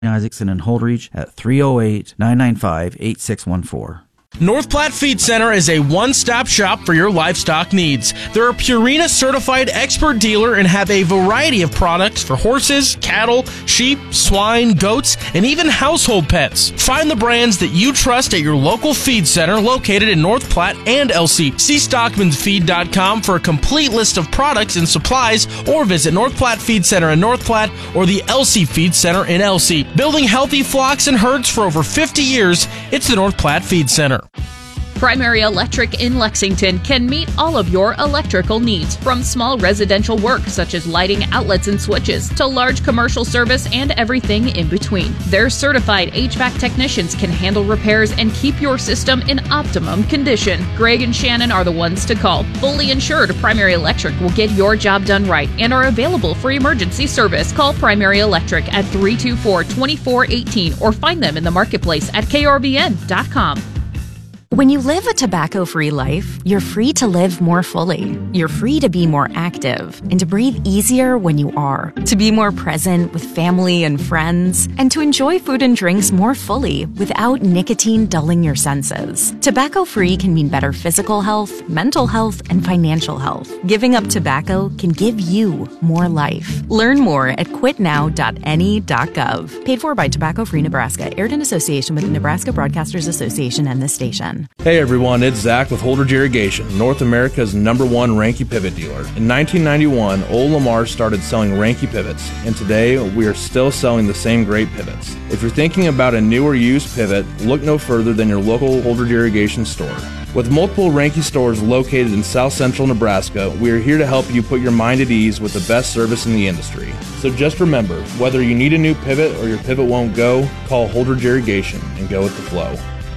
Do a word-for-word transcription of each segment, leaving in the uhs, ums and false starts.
Isaacson and Holdridge at three oh eight, nine nine five, eight six one four. North Platte Feed Center is a one-stop shop for your livestock needs. They're a Purina certified expert dealer and have a variety of products for horses, cattle, sheep, swine, goats, and even household pets. Find the brands that you trust at your local feed center located in North Platte and L C. See stockmans feed dot com for a complete list of products and supplies, or visit North Platte Feed Center in North Platte or the L C Feed Center in L C. Building healthy flocks and herds for over fifty years, it's the North Platte Feed Center. Primary Electric in Lexington can meet all of your electrical needs, from small residential work such as lighting, outlets, and switches, to large commercial service and everything in between. Their certified H V A C technicians can handle repairs and keep your system in optimum condition. Greg and Shannon are the ones to call. Fully insured, Primary Electric will get your job done right and are available for emergency service. Call Primary Electric at three two four, two four one eight or find them in the marketplace at K R V N dot com. When you live a tobacco-free life, you're free to live more fully. You're free to be more active and to breathe easier when you are, to be more present with family and friends, and to enjoy food and drinks more fully without nicotine dulling your senses. Tobacco-free can mean better physical health, mental health, and financial health. Giving up tobacco can give you more life. Learn more at quit now dot N E dot gov. Paid for by Tobacco Free Nebraska. Aired in association with the Nebraska Broadcasters Association and this station. Hey everyone, it's Zach with Holdridge Irrigation, North America's number one Ranke pivot dealer. In nineteen ninety-one, Old Lamar started selling Ranke pivots, and today we are still selling the same great pivots. If you're thinking about a new or used pivot, look no further than your local Holdridge Irrigation store. With multiple Ranke stores located in South Central Nebraska, we are here to help you put your mind at ease with the best service in the industry. So just remember, whether you need a new pivot or your pivot won't go, call Holdridge Irrigation and go with the flow.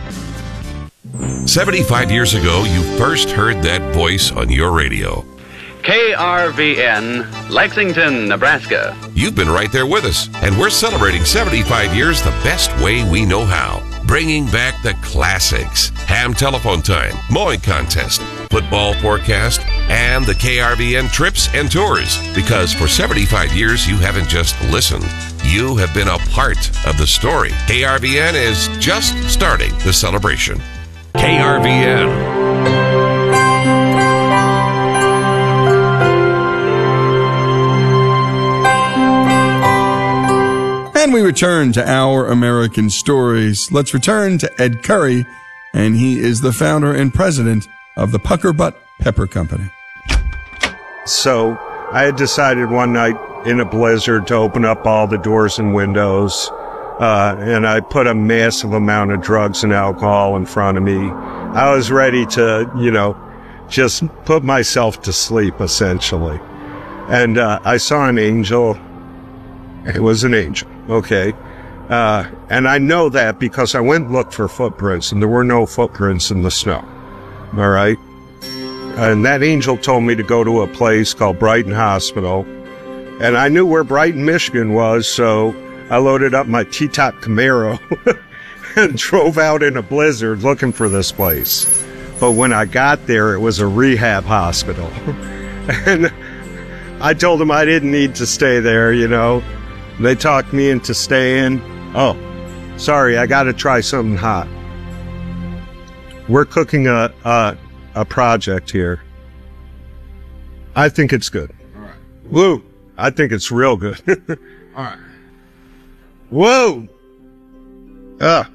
seventy-five years ago, you first heard that voice on your radio. K R V N, Lexington, Nebraska. You've been right there with us, and we're celebrating seventy-five years the best way we know how. Bringing back the classics, ham telephone time, mowing contest, football forecast, and the K R V N trips and tours. Because for seventy-five years, you haven't just listened. You have been a part of the story. K R V N is just starting the celebration. K R V N. And we return to Our American Stories. Let's return to Ed Curry, and he is the founder and president of the Pucker Butt Pepper Company. So I had decided one night in a blizzard to open up all the doors and windows. Uh, and I put a massive amount of drugs and alcohol in front of me. I was ready to, you know, just put myself to sleep, essentially. And uh, I saw an angel. It was an angel, okay? Uh, and I know that because I went and looked for footprints, and there were no footprints in the snow, all right? And that angel told me to go to a place called Brighton Hospital. And I knew where Brighton, Michigan was, so I loaded up my T-Top Camaro and drove out in a blizzard looking for this place. But when I got there, it was a rehab hospital. And I told them I didn't need to stay there, you know. They talked me into staying. Oh, sorry, I got to try something hot. We're cooking a, a, a project here. I think it's good. All right. Woo, I think it's real good. All right. Whoa! Uh.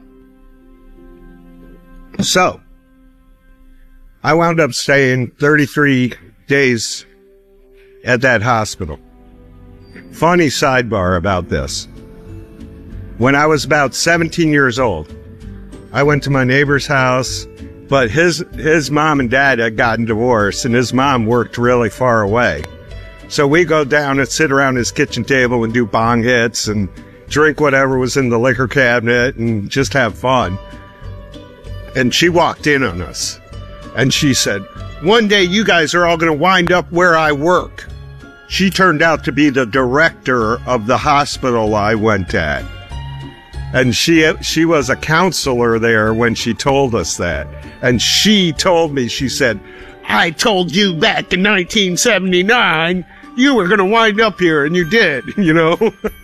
So, I wound up staying thirty-three days at that hospital. Funny sidebar about this. When I was about seventeen years old, I went to my neighbor's house, but his, his mom and dad had gotten divorced, and his mom worked really far away. So we go down and sit around his kitchen table and do bong hits and drink whatever was in the liquor cabinet and just have fun. And she walked in on us and she said, "One day you guys are all going to wind up where I work." She turned out to be the director of the hospital I went at. And she, she was a counselor there when she told us that. And she told me, she said, "I told you back in nineteen seventy-nine you were going to wind up here, and you did," you know?